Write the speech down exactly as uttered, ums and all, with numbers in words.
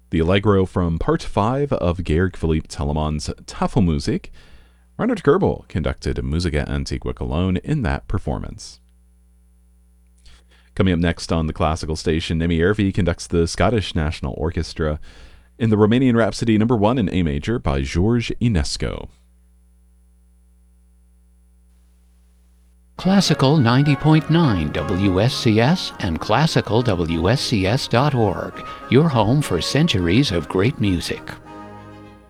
The Allegro from Part five of Georg Philipp Telemann's Tafelmusik. Reinhard Goebel conducted Musica Antiqua Cologne in that performance. Coming up next on the classical station, Emi Järvi conducts the Scottish National Orchestra in the Romanian Rhapsody number one in A major by George Enescu. Classical ninety point nine W S C S and classical W S C S dot org, your home for centuries of great music.